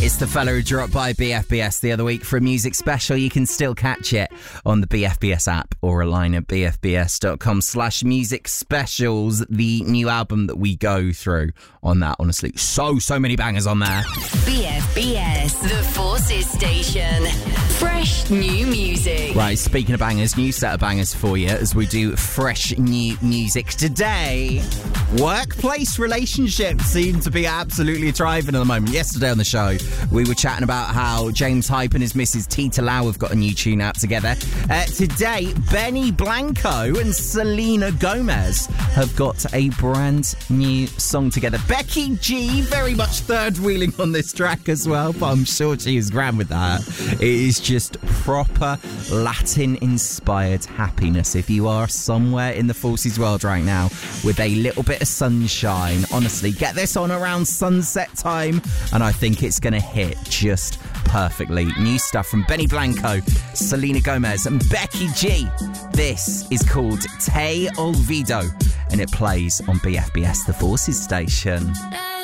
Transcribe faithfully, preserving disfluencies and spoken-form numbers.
It's the fella who dropped by B F B S the other week for a music special. You can still catch it on the B F B S app or a line at bfbs.com slash music specials. The new album that we go through on that, honestly. So, so many bangers on there. B F B S, the Forces Station. Fresh new music. Right, speaking of bangers, new set of bangers for you as we do fresh new music. Today, workplace relationships seem to be absolutely thriving at the moment. Yesterday on the show, we were chatting about how James Hype and his missus Tita Lau have got a new tune out together. Uh, today, Benny Blanco and Selena Gomez have got a brand new song together. Becky G, very much third-wheeling on this track as well, but I'm sure she is grand with that. It is just proper Latin-inspired happiness. If you are somewhere in the Forces world right now with a little bit of sunshine, honestly, get this on around sunset time, and I think it's going to hit just perfectly. New stuff from Benny Blanco, Selena Gomez, and Becky G. This is called Te Olvido, and it plays on B F B S, the Forces Station.